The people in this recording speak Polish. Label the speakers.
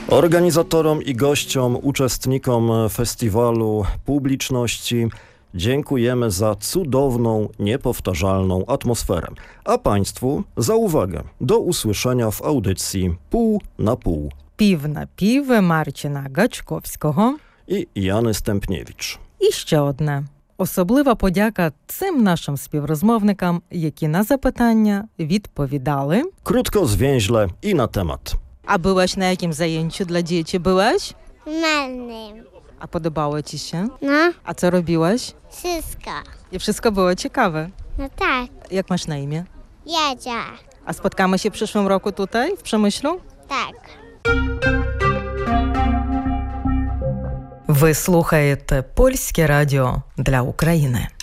Speaker 1: Organizatorom i gościom, uczestnikom festiwalu, publiczności dziękujemy za cudowną, niepowtarzalną atmosferę. A Państwu za uwagę. Do usłyszenia w audycji Pół na pół.
Speaker 2: Пів на пів Марчина Гачковського.
Speaker 1: І Яни Стемпнєвич.
Speaker 2: І ще одне. Особлива подяка цим нашим співрозмовникам, які на запитання відповідали.
Speaker 1: Krótko, zwięźle i na temat.
Speaker 2: А byłaś na jakim zajęciu dla dzieci? Byłaś?
Speaker 3: Malnym.
Speaker 2: A podobało ci się?
Speaker 3: No,
Speaker 2: A co robiłaś?
Speaker 3: wszystko.
Speaker 2: I wszystko było ciekawe.
Speaker 3: No tak,
Speaker 2: Jak masz na imię?
Speaker 3: Jadzia.
Speaker 2: A spotkamy się w przyszłym roku tutaj, w Przemyślu?
Speaker 3: Tak.
Speaker 2: Ви слухаєте Польське радіо для України.